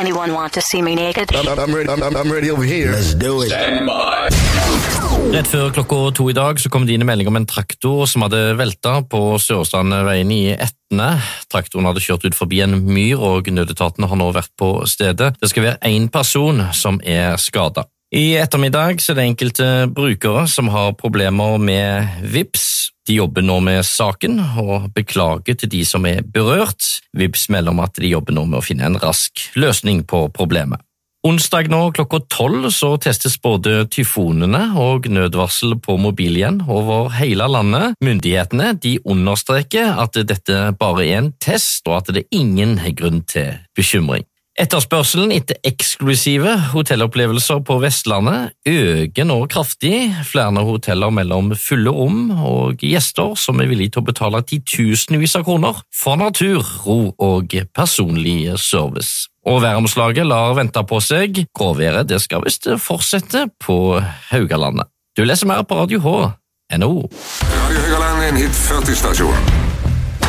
Anyone want to see me naked? I'm ready over here. Let's do it. Stand by. Rett før klokka 2 i dag så kom det inn en melding om en traktor som hadde veltet på Sørstrandveien i Etne. Traktoren hadde kjørt ut forbi en myr, og nødetatene har nå vært på stedet. Det skal være en person som er skadet. I ettermiddag så er det enkelte brukere som har problemer med Vipps. De jobber nå med saken og beklager til de som er berørt. Vipps melder om at de jobber nå med å finne en rask løsning på problemet. Onsdag nå klokka 12 så testes både tyfonene og nødvarsel på mobil igjen over hele landet. Myndighetene de understreker at dette bare er en test, og at det er ingen grunn til bekymring. Etterspørselen etter eksklusive hotellopplevelser på Vestlandet øker nå kraftig. Flere hoteller mellom fulle rom og gjester som er villige til å betale titusenvis av kroner for natur, ro og personlig service. Og væromslaget lar vente på seg. Gråværet det skal visst fortsette på Haugalandet. Du leser mer på Radio H.no. Radio Haugaland er en hit 40-stasjon.